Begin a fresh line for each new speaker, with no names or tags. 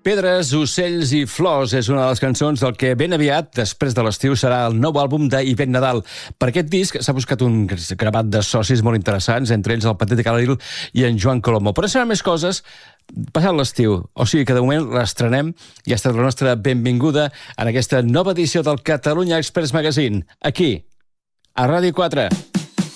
Pedres, ocells i flors és una de les cançons del que ben aviat, després de l'estiu, serà el nou àlbum d'Ivette Nadal. Per aquest disc s'ha buscat un gravat de socis molt interessants, entre ells el Petit Calil i en Joan Colomo. Però serà més coses passat l'estiu. O sigui que de moment l'estrenem i ha estat la nostra benvinguda en aquesta nova edició del Catalunya Express Magazine, aquí, a Ràdio 4.